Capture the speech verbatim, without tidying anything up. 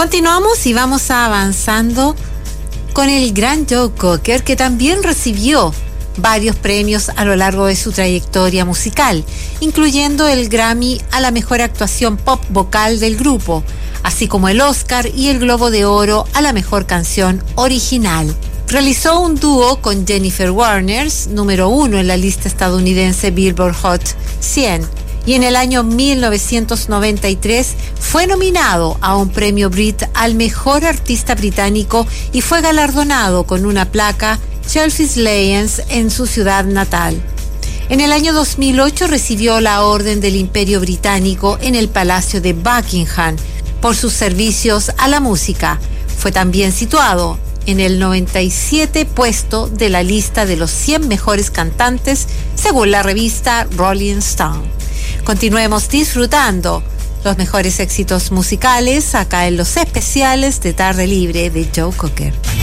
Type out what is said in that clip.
Continuamos y vamos avanzando con el gran Joe Cocker, que también recibió varios premios a lo largo de su trayectoria musical, incluyendo el Grammy a la mejor actuación pop vocal del grupo, así como el Oscar y el Globo de Oro a la mejor canción original. Realizó un dúo con Jennifer Warner, número uno en la lista estadounidense Billboard Hot cien, y en el año mil novecientos noventa y tres fue nominado a un premio Brit al mejor artista británico y fue galardonado con una placa Chelsea's Lions en su ciudad natal. En el año dos mil ocho recibió la Orden del Imperio Británico en el Palacio de Buckingham por sus servicios a la música. Fue también situado en el noventa y siete puesto de la lista de los cien mejores cantantes según la revista Rolling Stone. Continuemos disfrutando los mejores éxitos musicales acá en los especiales de Tarde Libre de Joe Cocker.